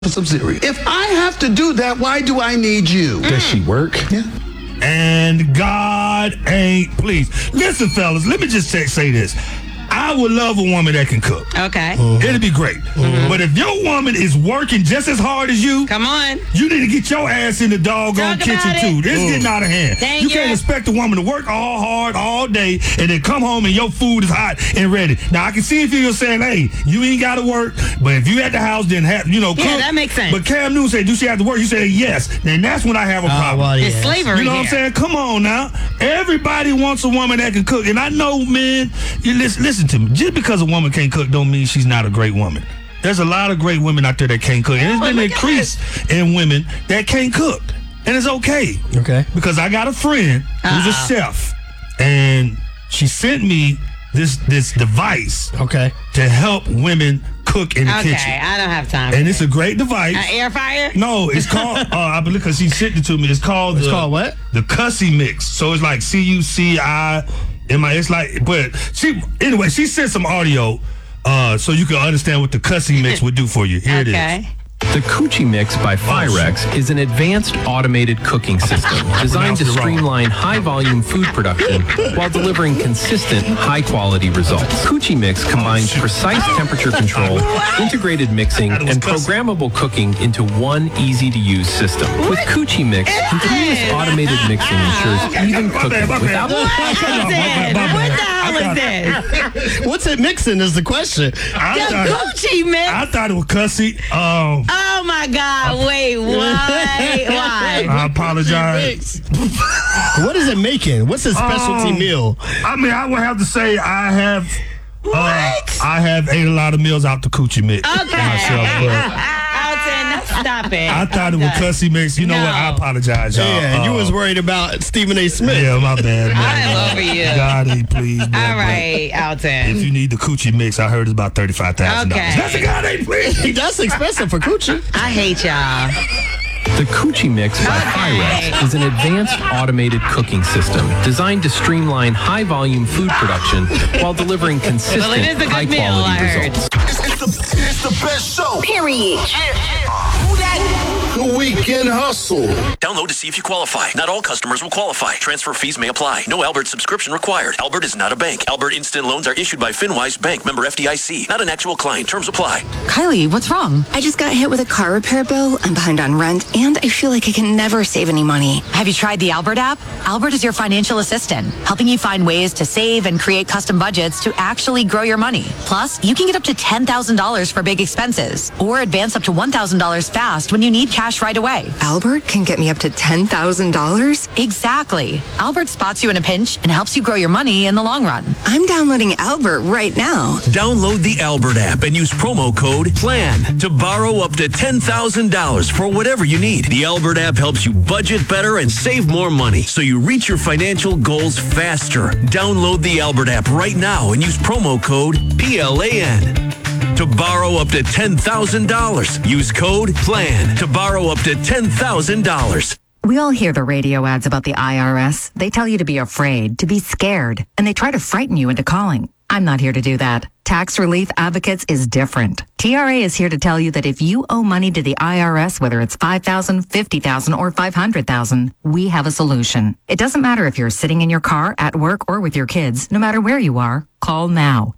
some cereal. If I have to do that, why do I need you? Does she work? Yeah. And God ain't pleased. Listen, fellas, let me just say this. I would love a woman that can cook. Okay. It'd be great. But if your woman is working just as hard as you, come on, you need to get your ass in the doggone kitchen too. This is getting out of hand. You can't expect a woman to work all hard all day and then come home and your food is hot and ready. Now I can see if you're saying, "Hey, you ain't got to work," but if you at the house, then cook. Yeah, that makes sense. But Cam Newton said, "Do she have to work?" You say yes. Then that's when I have a problem. Well, it's slavery. You know what I'm saying? Come on now. Everybody wants a woman that can cook, and I know, man. You listen to me. Just because a woman can't cook don't mean she's not a great woman. There's a lot of great women out there that can't cook. And there's been an increase in women that can't cook. And it's okay. Okay. Because I got a friend who's a chef. And she sent me this device to help women cook in the kitchen. Okay, I don't have time. And it's a great device. Air fryer? No, it's called, I believe because she sent it to me. It's called what? The Cussy Mix. So it's like CUCI. It's like, but she sent some audio so you can understand what the Cussy Mix would do for you. Here it is. The Coochie Mix by Pyrex is an advanced automated cooking system designed to streamline high-volume food production while delivering consistent, high-quality results. Coochie Mix combines precise temperature control, integrated mixing, and programmable cooking into one easy-to-use system. With Coochie Mix, continuous automated mixing ensures even cooking without... What the hell is this? What's it mixing is the question. Coochie Mix? I thought it was Cussy. Oh my God! Wait, why? I apologize. What is it making? What's a specialty meal? I mean, I would have to say I have ate a lot of meals out the Coochie Mix myself. Alton, stop it. I thought it was Cussy Mix. You know what? I apologize, y'all. Yeah, you was worried about Stephen A. Smith. Yeah, my bad, man. I'm over you. God ain't pleased. All right, Alton. If you need the Coochie Mix, I heard it's about $35,000. Okay. That's a God ain't pleased. That's expensive for Coochie. I hate y'all. The Coochie Mix by Pyrex is an advanced automated cooking system designed to streamline high-volume food production while delivering consistent, high-quality results. It's the best show. Period. Who that? The Weekend Hustle. Download to see if you qualify. Not all customers will qualify. Transfer fees may apply. No Albert subscription required. Albert is not a bank. Albert Instant Loans are issued by FinWise Bank, member FDIC. Not an actual client. Terms apply. Kylie, what's wrong? I just got hit with a car repair bill. I'm behind on rent, and I feel like I can never save any money. Have you tried the Albert app? Albert is your financial assistant, helping you find ways to save and create custom budgets to actually grow your money. Plus, you can get up to $10,000 for big expenses, or advance up to $1,000 fast when you need cash right away. Albert can get me up to $10,000? Exactly. Albert spots you in a pinch and helps you grow your money in the long run. I'm downloading Albert right now. Download the Albert app and use promo code PLAN to borrow up to $10,000 for whatever you need. The Albert app helps you budget better and save more money so you reach your financial goals faster. Download the Albert app right now and use promo code PLAN to borrow up to $10,000. Use code PLAN to borrow up to $10,000. We all hear the radio ads about the IRS. They tell you to be afraid, to be scared, and they try to frighten you into calling. I'm not here to do that. Tax Relief Advocates is different. TRA is here to tell you that if you owe money to the IRS, whether it's $5,000, $50,000, or $500,000, we have a solution. It doesn't matter if you're sitting in your car, at work, or with your kids. No matter where you are, call now.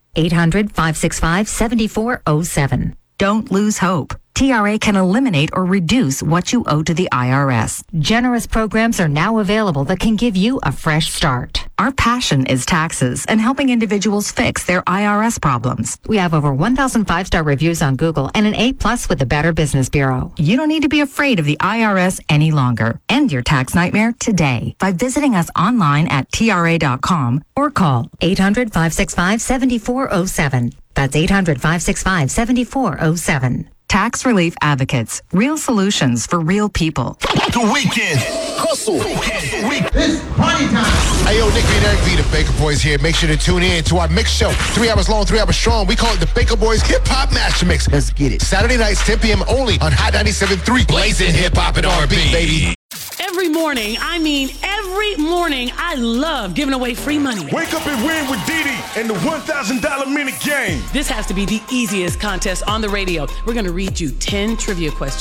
800-565-7407. Don't lose hope. TRA can eliminate or reduce what you owe to the IRS. Generous programs are now available that can give you a fresh start. Our passion is taxes and helping individuals fix their IRS problems. We have over 1,000 5-star reviews on Google and an A+ with the Better Business Bureau. You don't need to be afraid of the IRS any longer. End your tax nightmare today by visiting us online at TRA.com or call 800-565-7407. That's 800-565-7407. Tax Relief Advocates. Real solutions for real people. The Weekend Hustle. It's party time. Hey, yo, Nick and Eric V, the Baker Boys here. Make sure to tune in to our mix show. 3 hours long, 3 hours strong. We call it the Baker Boys Hip Hop Master Mix. Let's get it. Saturday nights, 10 p.m. only on Hot 97.3. Blazing hip hop and R&B, baby. Every morning, I mean every Every morning, I love giving away free money. Wake up and win with Didi and the $1,000 minute game. This has to be the easiest contest on the radio. We're going to read you 10 trivia questions.